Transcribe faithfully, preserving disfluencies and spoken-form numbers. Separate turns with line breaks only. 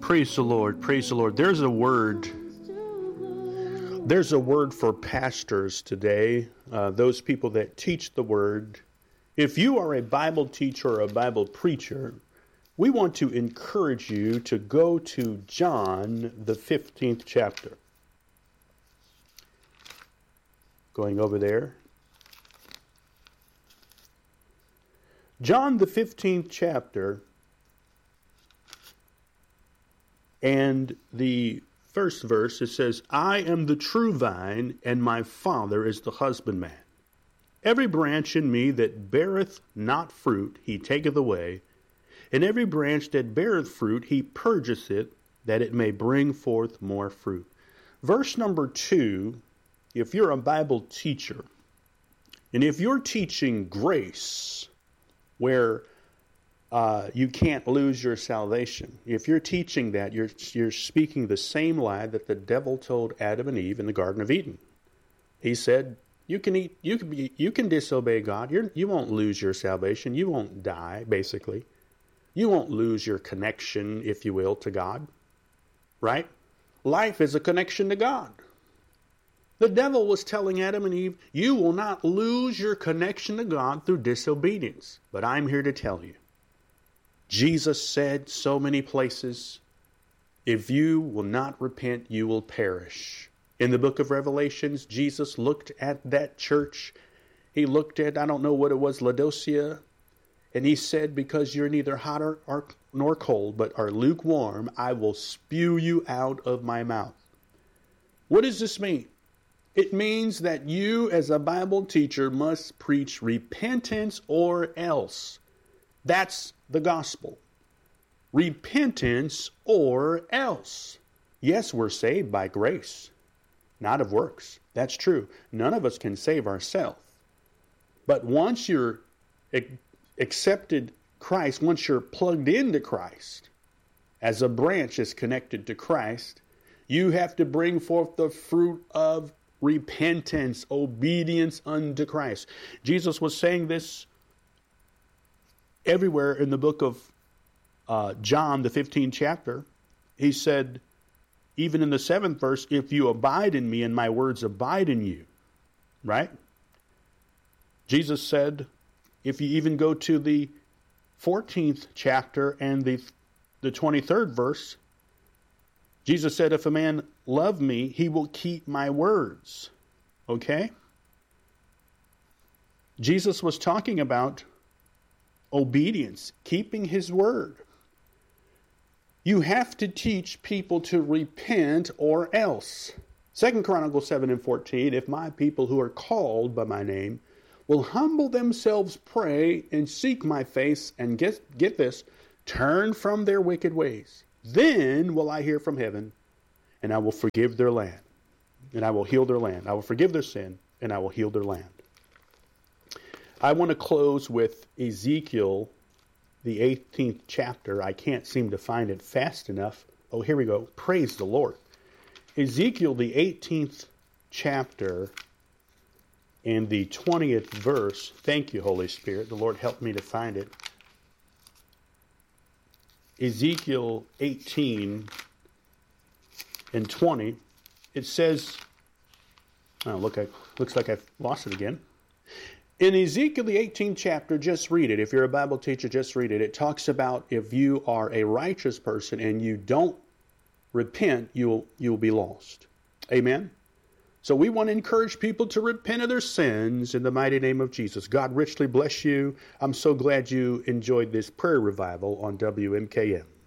Praise the Lord. Praise the Lord. There's a word. There's a word for pastors today, uh, those people that teach the word. If you are a Bible teacher or a Bible preacher, we want to encourage you to go to John, the fifteenth chapter. Going over there. John, the fifteenth chapter, and the first verse, it says, I am the true vine, and my Father is the husbandman. Every branch in me that beareth not fruit, he taketh away. And every branch that beareth fruit, he purgeth it, that it may bring forth more fruit. Verse number two, if you're a Bible teacher, and if you're teaching grace, where uh, you can't lose your salvation, if you're teaching that, you're you're speaking the same lie that the devil told Adam and Eve in the Garden of Eden. He said, "You can eat, you can be, you can disobey God. You're, you won't lose your salvation. You won't die. Basically, you won't lose your connection, if you will, to God. Right? Life is a connection to God." The devil was telling Adam and Eve, you will not lose your connection to God through disobedience. But I'm here to tell you, Jesus said so many places, if you will not repent, you will perish. In the book of Revelations, Jesus looked at that church. He looked at, I don't know what it was, Laodicea. And he said, because you're neither hot or, or, nor cold, but are lukewarm, I will spew you out of my mouth. What does this mean? It means that you, as a Bible teacher, must preach repentance or else. That's the gospel. Repentance or else. Yes, we're saved by grace, not of works. That's true. None of us can save ourselves. But once you're accepted Christ, once you're plugged into Christ, as a branch is connected to Christ, you have to bring forth the fruit of repentance, obedience unto Christ. Jesus was saying this everywhere in the book of uh, John, the fifteenth chapter. He said, even in the seventh verse, if you abide in me and my words abide in you, right? Jesus said, if you even go to the fourteenth chapter and the, the twenty-third verse, Jesus said, if a man love me, he will keep my words. Okay? Jesus was talking about obedience, keeping his word. You have to teach people to repent or else. Second Chronicles seven and fourteen, if my people who are called by my name will humble themselves, pray, and seek my face, and get, get this, turn from their wicked ways. Then will I hear from heaven, and I will forgive their land, and I will heal their land. I will forgive their sin, and I will heal their land. I want to close with Ezekiel, the eighteenth chapter. I can't seem to find it fast enough. Oh, here we go. Praise the Lord. Ezekiel, the eighteenth chapter, and the twentieth verse. Thank you, Holy Spirit. The Lord helped me to find it. Ezekiel eighteen and twenty, it says, oh, look, I, looks like I've lost it again. In Ezekiel, the eighteenth chapter, just read it. If you're a Bible teacher, just read it. It talks about if you are a righteous person and you don't repent, you'll, you'll be lost. Amen? So we want to encourage people to repent of their sins in the mighty name of Jesus. God richly bless you. I'm so glad you enjoyed this prayer revival on W M K M.